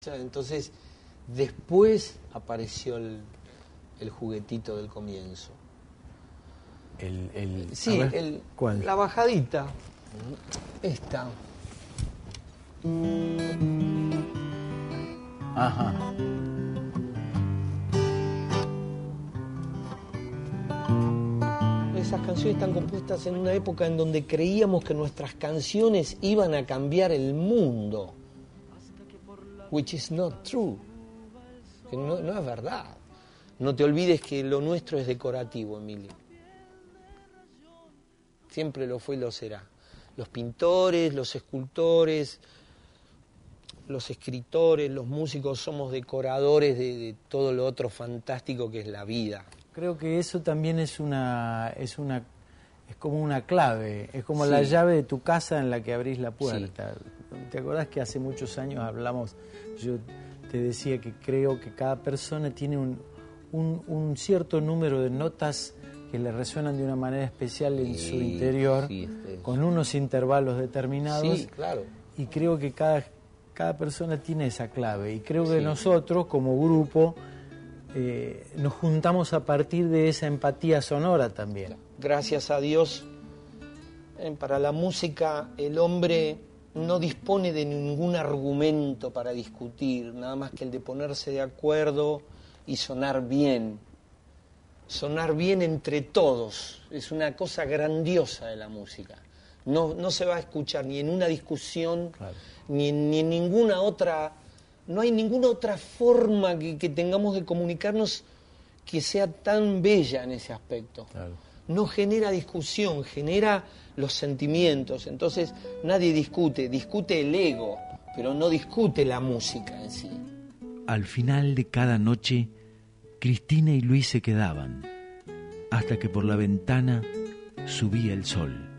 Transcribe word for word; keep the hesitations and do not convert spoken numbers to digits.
Entonces, después apareció el, el juguetito del comienzo. El, el, sí, ver, el, ¿cuál? La bajadita. Esta. Ajá. Esas canciones están compuestas en una época en donde creíamos que nuestras canciones iban a cambiar el mundo. Which is not true. Que no, no es verdad. No te olvides que lo nuestro es decorativo, Emilio. Siempre lo fue y lo será. Los pintores, los escultores, los escritores, los músicos somos decoradores de, de todo lo otro fantástico que es la vida. Creo que eso también es una es una es como una clave, es como sí. la llave de tu casa en la que abrís la puerta. Sí. ¿Te acordás que hace muchos años hablamos? Yo te decía que creo que cada persona tiene un, un, un cierto número de notas que le resuenan de una manera especial en sí, su interior, sí, este con unos intervalos determinados. Sí, claro. Y creo que cada, cada persona tiene esa clave. Y creo que sí. nosotros, como grupo, eh, nos juntamos a partir de esa empatía sonora también. Gracias a Dios, eh, para la música el hombre no dispone de ningún argumento para discutir, nada más que el de ponerse de acuerdo y sonar bien. Sonar bien entre todos, es una cosa grandiosa de la música. No, no se va a escuchar ni en una discusión, claro. ni, en, ni en ninguna otra, no hay ninguna otra forma que, que tengamos de comunicarnos que sea tan bella en ese aspecto. Claro. No genera discusión, genera los sentimientos. Entonces nadie discute, discute el ego, pero no discute la música en sí. Al final de cada noche, Cristina y Luis se quedaban, hasta que por la ventana subía el sol.